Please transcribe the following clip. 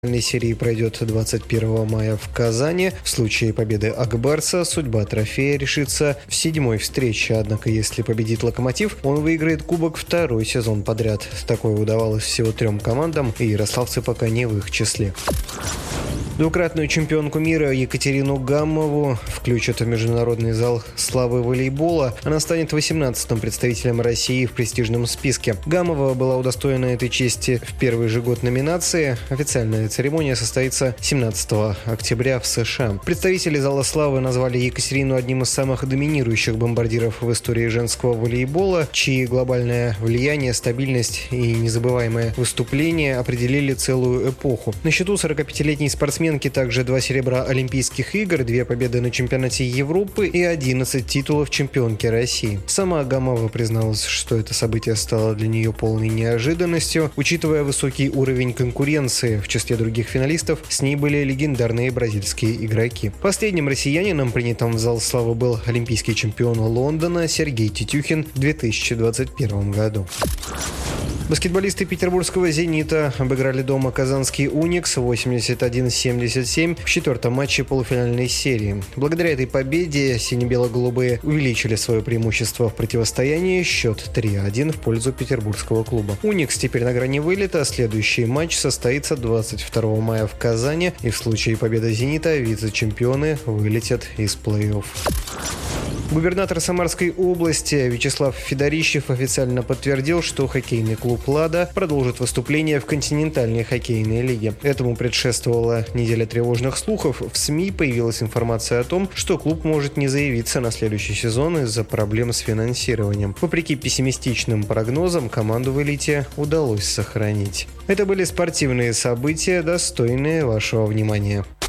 Серии пройдет 21 мая в Казани. В случае победы Акбарса судьба трофея решится в 7-й встрече. Однако, если победит «Локомотив», он выиграет кубок второй сезон подряд. Такое удавалось всего 3 командам, и ярославцы пока не в их числе. Двукратную чемпионку мира Екатерину Гаммову включат в Международный зал славы волейбола. Она станет 18-м представителем России в престижном списке. Гаммова была удостоена этой чести в первый же год номинации. Официальная церемония состоится 17 октября в США. Представители зала славы назвали Екатерину одним из самых доминирующих бомбардиров в истории женского волейбола, чьи глобальное влияние, стабильность и незабываемое выступление определили целую эпоху. На счету 45-летней спортсменки также 2 серебра Олимпийских игр, 2 победы на чемпионате Европы и 11 титулов чемпионки России. Сама Гаммова призналась, что это событие стало для нее полной неожиданностью, учитывая высокий уровень конкуренции. В числе других финалистов с ней были легендарные бразильские игроки. Последним россиянином, принятым в зал славы, был олимпийский чемпион Лондона Сергей Титюхин в 2021 году. Баскетболисты петербургского «Зенита» обыграли дома казанский «Уникс» 81-77 в 4-м матче полуфинальной серии. Благодаря этой победе сине-бело-голубые увеличили свое преимущество в противостоянии. Счет 3-1 в пользу петербургского клуба. «Уникс» теперь на грани вылета. Следующий матч состоится 22 мая в Казани. И в случае победы «Зенита» вице-чемпионы вылетят из плей-офф. Губернатор Самарской области Вячеслав Федорищев официально подтвердил, что хоккейный клуб «Лада» продолжит выступление в континентальной хоккейной лиге. Этому предшествовала неделя тревожных слухов. В СМИ появилась информация о том, что клуб может не заявиться на следующий сезон из-за проблем с финансированием. Вопреки пессимистичным прогнозам, команду в элите удалось сохранить. Это были спортивные события, достойные вашего внимания.